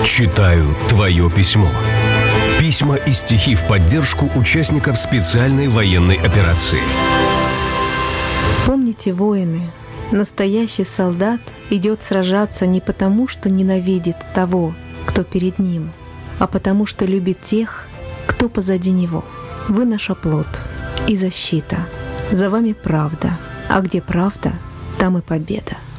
Читаю твое письмо. Письма и стихи в поддержку участников специальной военной операции. Помните, воины, настоящий солдат идет сражаться не потому, что ненавидит того, кто перед ним, а потому, что любит тех, кто позади него. Вы наш оплот и защита. За вами правда. А где правда, там и победа.